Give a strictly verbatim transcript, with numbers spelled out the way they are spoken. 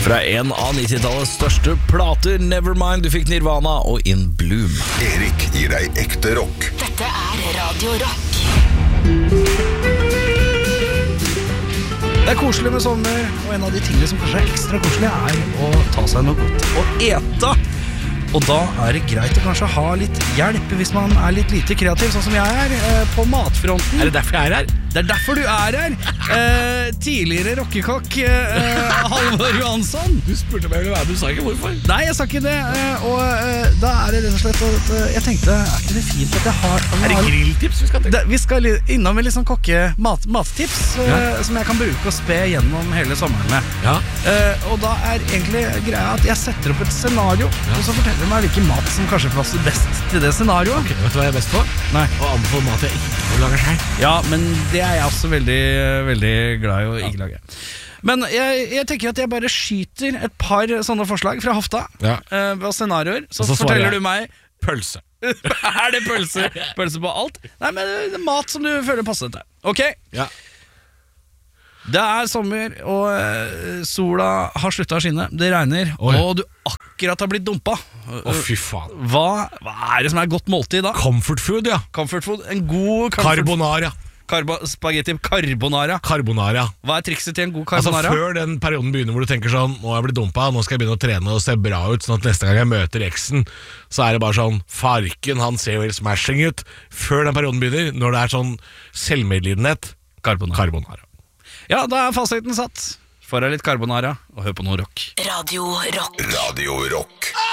Fra en av nittitallets største plater, Nevermind, du fikk Nirvana og In Bloom. Erik gir deg ekte rock. Dette er Radio Rock. Det er koselig med sommer, og en av de tingene som kanskje er ekstra koselig er å ta seg noe godt og ete. Og da er det greit å kanskje ha litt hjelp hvis man er litt lite kreativ, sånn som jeg er, eh, på matfronten. Er det derfor jeg er her? Det er derfor du er her. Eh, tidligere rockekokk eh, Halvor Johansson. Du spurte meg om jeg ville være med, du sa ikke hvorfor. Nei, jeg sa ikke det. eh, Og eh, da er det rett og slett at eh, jeg tenkte, er ikke det fint at jeg har at Er det har- grilltips vi skal tenke? det, Vi skal li- innom med litt sånn kokke mat, mattips eh, Ja. som jeg kan bruke og spe gjennom hele sommeren med. Ja. Eh, og da er egentlig greia at jeg setter opp et scenario, og så forteller du meg hvilken mat som kanskje passer best til det scenarioet. Ok, vet du hva jeg er best på? Nei. Å anbefale mat jeg ikke lager selv. Ja, men det er jeg også veldig, veldig glad i å ikke lage. Men jeg, jeg tenker at jeg bare skyter et par sånne forslag fra hofta, Ja. eh, og scenarioer, så, Og så svarer forteller jeg. du meg Pølse. er det pølse, pølse på alt? Nei, men det er mat som du føler passer til. Ok, Ja. det er sommer, og eh, sola har sluttet å skinne. Det regner, Oi. og du akkurat har blitt dumpa. Å fy faen. Hva, hva er det som er godt måltid da? Comfort food, ja. Comfort food, en god comfort Carbonara. Karbo, Spagetti carbonara. Carbonara. Hva er trikset til en god Altså carbonara? Før den perioden begynner hvor du tenker sånn, nå har jeg blitt dumpa, nå skal jeg begynne å trene og se bra ut, sånn at neste gang jeg møter eksen, så er det bare sånn, farken, han ser jo helt smashing ut. Før den perioden begynner, når det er sånn selvmedlidenhet, Carbonara. carbonara. Ja, da er fasiten satt. Får deg litt carbonara, og hør på noe rock. Radio Rock. Radio Rock.